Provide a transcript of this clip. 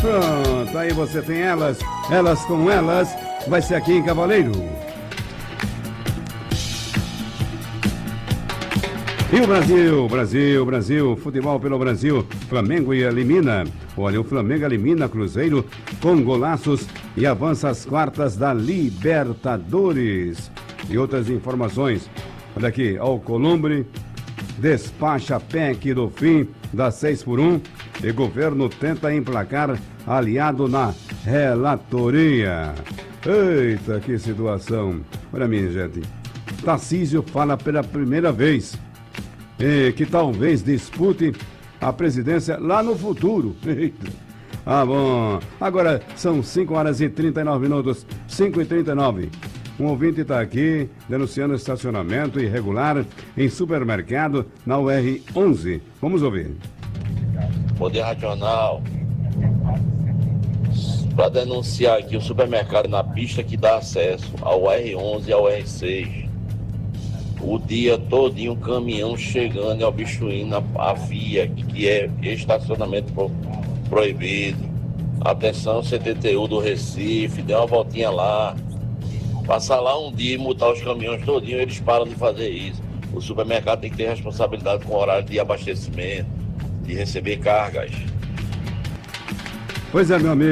Pronto, aí você tem elas com elas, vai ser aqui em Cavaleiro. E o Brasil, futebol pelo Brasil, Flamengo elimina. Olha, o Flamengo elimina Cruzeiro com golaços e avança às quartas da Libertadores. E outras informações, olha aqui, Alcolumbre despacha PEC do fim da 6x1 e governo tenta emplacar aliado na relatoria. Eita, que situação. Olha, minha gente, Tarcísio fala pela primeira vez que talvez dispute a presidência lá no futuro. Eita. Ah, bom. Agora são 5h39, 5h39. Um ouvinte está aqui denunciando estacionamento irregular em supermercado na UR11. Vamos ouvir. Poder Regional, para denunciar aqui o supermercado na pista que dá acesso ao R11 e ao R6. O dia todinho um caminhão chegando e obstruindo a via, que é estacionamento proibido. Atenção, CTTU do Recife, dê uma voltinha lá. Passar lá um dia e multar os caminhões todinho, eles param de fazer isso. O supermercado tem que ter responsabilidade com o horário de abastecimento, de receber cargas. Pois é, meu amigo.